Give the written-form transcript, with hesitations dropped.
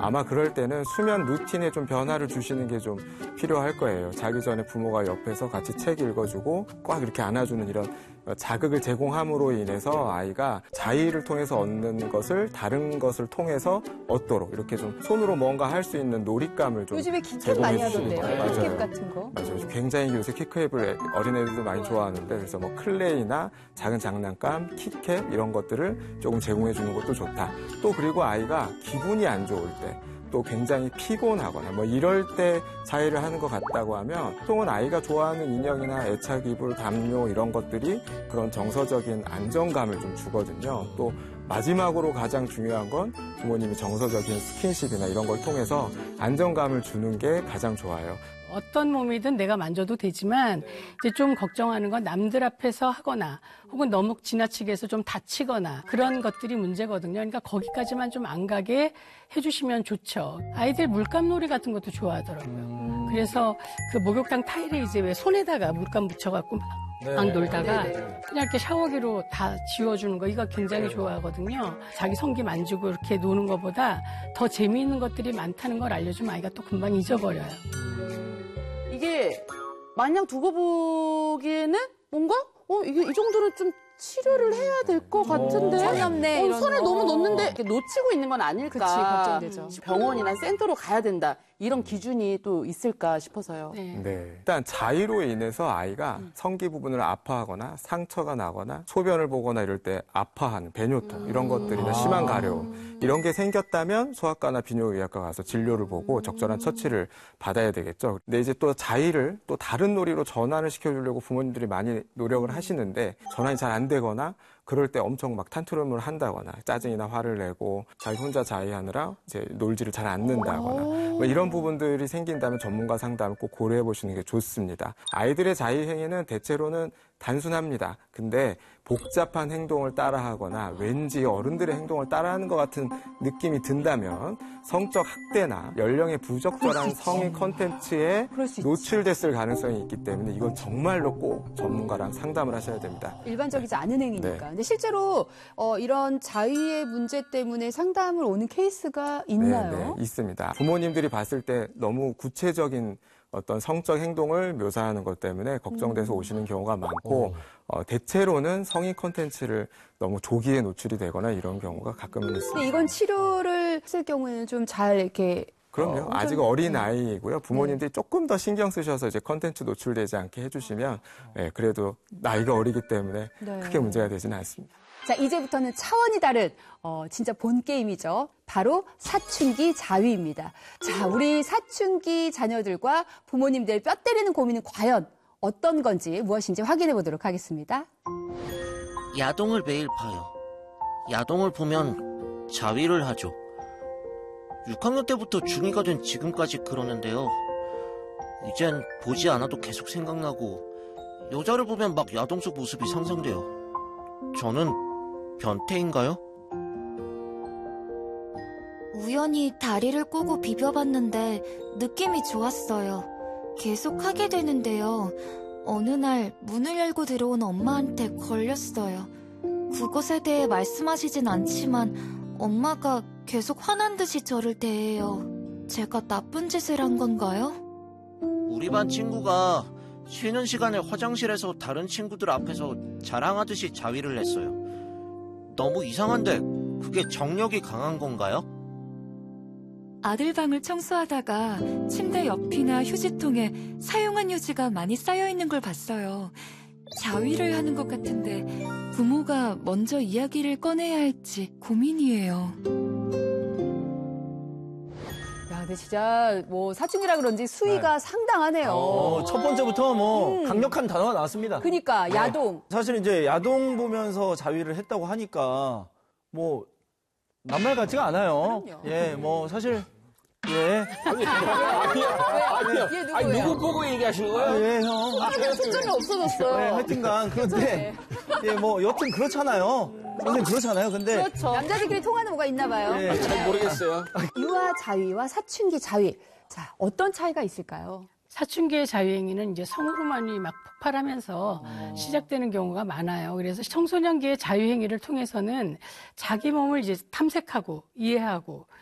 아마 그럴 때는 수면 루틴에 좀 변화를 주시는 게 좀 필요할 거예요. 자기 전에 부모가 옆에서 같이 책 읽어주고 꽉 이렇게 안아주는 이런 자극을 제공함으로 인해서 아이가 자의를 통해서 얻는 것을 다른 것을 통해서 얻도록 이렇게 좀 손으로 뭔가 할 수 있는 놀잇감을 좀 요즘에 키캡 많이 하던데요. 맞아요. 키캡 같은 거. 맞아요. 굉장히 요새 키캡을 어린애들도 많이 좋아하는데 그래서 뭐 클레이나 작은 장난감, 키캡 이런 것들을 조금 제공해 주는 것도 좋다. 또 그리고 아이가 기분이 안 좋을 때 또 굉장히 피곤하거나 뭐 이럴 때 자위를 하는 것 같다고 하면 보통은 아이가 좋아하는 인형이나 애착 이불, 담요 이런 것들이 그런 정서적인 안정감을 좀 주거든요. 또 마지막으로 가장 중요한 건 부모님이 정서적인 스킨십이나 이런 걸 통해서 안정감을 주는 게 가장 좋아요. 어떤 몸이든 내가 만져도 되지만 이제 좀 걱정하는 건 남들 앞에서 하거나 혹은 너무 지나치게 해서 좀 다치거나 그런 것들이 문제거든요. 그러니까 거기까지만 좀 안 가게 해주시면 좋죠. 아이들 물감놀이 같은 것도 좋아하더라고요. 그래서 그 목욕탕 타일에 이제 왜 손에다가 물감 묻혀갖고 막 놀다가 그냥 이렇게 샤워기로 다 지워주는 거 이거 굉장히 좋아하거든요. 자기 성기 만지고 이렇게 노는 것보다 더 재미있는 것들이 많다는 걸 알려주면 아이가 또 금방 잊어버려요. 이게 마냥 두고 보기에는 뭔가 이게 이 정도로 좀 치료를 해야 될 것 같은데 상남네 손에 너무 넣는데 놓치고 있는 건 아닐까. 그치, 걱정되죠. 병원이나 센터로 가야 된다. 이런 기준이 또 있을까 싶어서요. 네. 일단 자위로 인해서 아이가 성기 부분을 아파하거나 상처가 나거나 소변을 보거나 이럴 때 아파하는 배뇨통 이런 것들이나 심한 가려움 이런 게 생겼다면 소아과나 비뇨의학과 가서 진료를 보고 적절한 처치를 받아야 되겠죠. 근데 이제 또 자위를 또 다른 놀이로 전환을 시켜주려고 부모님들이 많이 노력을 하시는데 전환이 잘 안 되거나 그럴 때 엄청 막 탄트럼을 한다거나 짜증이나 화를 내고 자기 혼자 자위하느라 이제 놀지를 잘 않는다거나 뭐 이런 부분들이 생긴다면 전문가 상담을 꼭 고려해 보시는 게 좋습니다. 아이들의 자위 행위는 대체로는 단순합니다. 근데 복잡한 행동을 따라하거나 왠지 어른들의 행동을 따라하는 것 같은 느낌이 든다면 성적 학대나 연령의 부적절한 성인 콘텐츠에 노출됐을 가능성이 있기 때문에 이건 정말로 꼭 전문가랑 상담을 하셔야 됩니다. 일반적이지 않은 행위니까. 근데 실제로 이런 자위의 문제 때문에 상담을 오는 케이스가 있나요? 네, 있습니다. 부모님들이 봤을 때 너무 구체적인 어떤 성적 행동을 묘사하는 것 때문에 걱정돼서 오시는 경우가 많고 대체로는 성인 콘텐츠를 너무 조기에 노출이 되거나 이런 경우가 가끔은 있습니다. 근데 이건 치료를 했을 경우에는 좀 잘 이렇게 그럼요. 아직 어린 아이이고요. 부모님들이 조금 더 신경 쓰셔서 이제 콘텐츠 노출되지 않게 해주시면 그래도 나이가 어리기 때문에 크게 문제가 되지는 않습니다. 자, 이제부터는 차원이 다른 진짜 본 게임이죠. 바로 사춘기 자위입니다. 자, 우리 사춘기 자녀들과 부모님들 뼈 때리는 고민은 과연 어떤 건지 무엇인지 확인해 보도록 하겠습니다. 야동을 매일 봐요. 야동을 보면 자위를 하죠. 6학년 때부터 중2가 된 지금까지 그러는데요. 이젠 보지 않아도 계속 생각나고 여자를 보면 막 야동 속 모습이 상상돼요. 저는 변태인가요? 우연히 다리를 꼬고 비벼봤는데 느낌이 좋았어요. 계속 하게 되는데요. 어느 날 문을 열고 들어온 엄마한테 걸렸어요. 그것에 대해 말씀하시진 않지만 엄마가 계속 화난 듯이 저를 대해요. 제가 나쁜 짓을 한 건가요? 우리 반 친구가 쉬는 시간에 화장실에서 다른 친구들 앞에서 자랑하듯이 자위를 했어요. 너무 이상한데 그게 정력이 강한 건가요? 아들 방을 청소하다가 침대 옆이나 휴지통에 사용한 휴지가 많이 쌓여있는 걸 봤어요. 자위를 하는 것 같은데 부모가 먼저 이야기를 꺼내야 할지 고민이에요. 야, 근데 진짜 뭐 사춘기라 그런지 수위가 상당하네요. 첫 번째부터 강력한 단어가 나왔습니다. 그러니까 야동. 사실 이제 야동 보면서 자위를 했다고 하니까 뭐 남말 같지가 않아요. 그럼요. 뭐 사실 아니 누구 보고 얘기하시는 거예요? 형. 초점이 없어졌어요. 하여튼간 그런데 뭐 여튼 그렇잖아요. 선생님 그렇잖아요. 근데 그렇죠. 남자들끼리 통하는 뭐가 있나 봐요. 잘 모르겠어요. 유아 자위와 사춘기 자위. 자, 어떤 차이가 있을까요? 사춘기의 자유행위는 이제 성호르몬이 막 폭발하면서 시작되는 경우가 많아요. 그래서 청소년기의 자유행위를 통해서는 자기 몸을 이제 탐색하고 이해하고